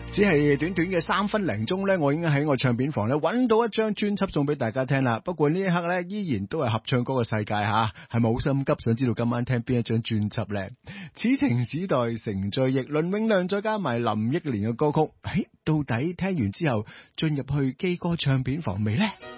只係短短嘅3分零鐘咧，我已經喺我唱片房咧揾到一張專輯送俾大家聽啦。不過呢一刻咧，依然都係合唱歌嘅世界吓，係咪好心急想知道今晚聽邊一張專輯咧？此情此代成追憶，倫永亮再加埋林憶蓮嘅歌曲，到底聽完之後進入去基哥唱片房未呢？